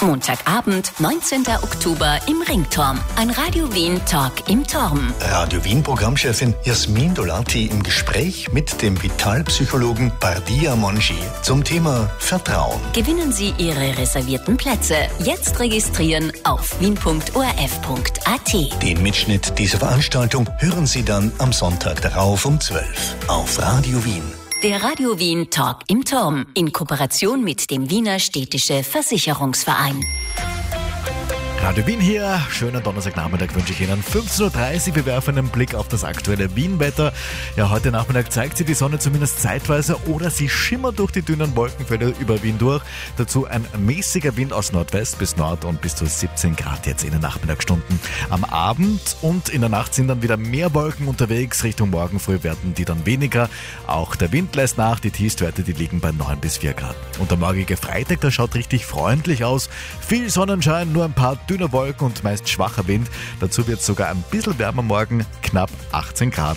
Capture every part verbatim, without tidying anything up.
Montagabend, neunzehnten Oktober im Ringturm. Ein Radio Wien Talk im Turm. Radio Wien Programmchefin Jasmin Dolati im Gespräch mit dem Vitalpsychologen Bardia Monji zum Thema Vertrauen. Gewinnen Sie Ihre reservierten Plätze. Jetzt registrieren auf wien punkt o r f punkt a t. Den Mitschnitt dieser Veranstaltung hören Sie dann am Sonntag darauf um zwölf auf Radio Wien. Der Radio Wien Talk im Turm in Kooperation mit dem Wiener Städtische Versicherungsverein. Radio Wien hier, schönen Donnerstagnachmittag wünsche ich Ihnen. fünfzehn Uhr dreißig, wir werfen einen Blick auf das aktuelle Wien-Wetter. Ja, heute Nachmittag zeigt sich die Sonne zumindest zeitweise oder sie schimmert durch die dünnen Wolkenfelder über Wien durch. Dazu ein mäßiger Wind aus Nordwest bis Nord und bis zu siebzehn Grad jetzt in den Nachmittagsstunden. Am Abend und in der Nacht sind dann wieder mehr Wolken unterwegs. Richtung morgen früh werden die dann weniger. Auch der Wind lässt nach, die Tiefstwerte, die liegen bei neun bis vier Grad. Und der morgige Freitag, der schaut richtig freundlich aus. Viel Sonnenschein, nur ein paar dünne Wolken und meist schwacher Wind. Dazu wird es sogar ein bisschen wärmer morgen, knapp achtzehn Grad.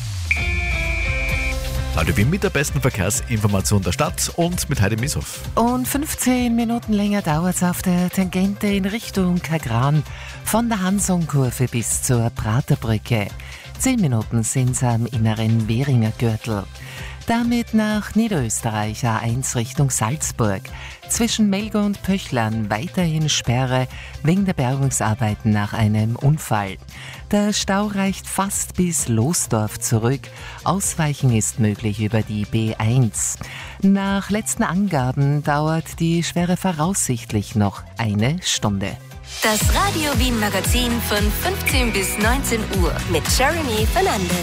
Radio Wien mit der besten Verkehrsinformation der Stadt und mit Heidi Mieshoff. Und fünfzehn Minuten länger dauert es auf der Tangente in Richtung Kagran von der Hansonkurve bis zur Praterbrücke. Zehn Minuten sind es am inneren Währinger Gürtel. Damit nach Niederösterreich A eins Richtung Salzburg. Zwischen Melgo und Pöchlern weiterhin Sperre wegen der Bergungsarbeiten nach einem Unfall. Der Stau reicht fast bis Losdorf zurück. Ausweichen ist möglich über die B eins. Nach letzten Angaben dauert die Sperre voraussichtlich noch eine Stunde. Das Radio Wien Magazin von fünfzehn bis neunzehn Uhr mit Jeremy Fernandes.